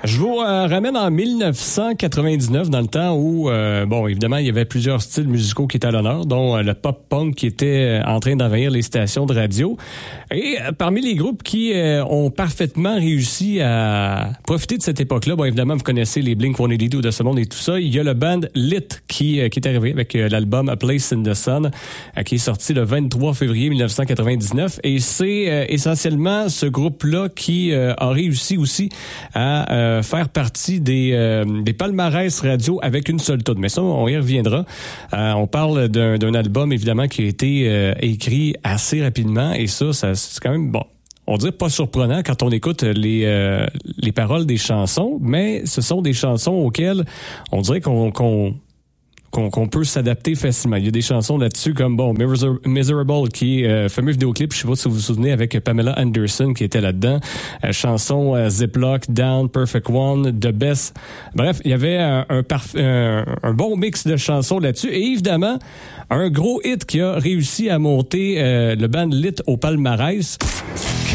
Je vous ramène en 1999, dans le temps où, évidemment, il y avait plusieurs styles musicaux qui étaient à l'honneur, dont le pop-punk qui était en train d'envahir les stations de radio. Et parmi les groupes qui ont parfaitement réussi à profiter de cette époque-là, évidemment, vous connaissez les Blink-182 de ce monde et tout ça, il y a le band Lit qui est arrivé avec l'album A Place in the Sun, qui est sorti le 23 février 1999. Et c'est essentiellement ce groupe-là qui a réussi aussi à faire partie des palmarès radio avec une seule tune. Mais ça, on y reviendra. On parle d'un album, évidemment, qui a été écrit assez rapidement. Et ça, c'est quand même, on dirait pas surprenant quand on écoute les paroles des chansons, mais ce sont des chansons auxquelles on dirait qu'on peut s'adapter facilement. Il y a des chansons là-dessus comme Miserable, qui est fameux vidéoclip, je sais pas si vous vous souvenez, avec Pamela Anderson qui était là-dedans. Chanson Ziploc, Down, Perfect One, The Best. Bref, il y avait un bon mix de chansons là-dessus. Et évidemment, un gros hit qui a réussi à monter le band Lit au palmarès.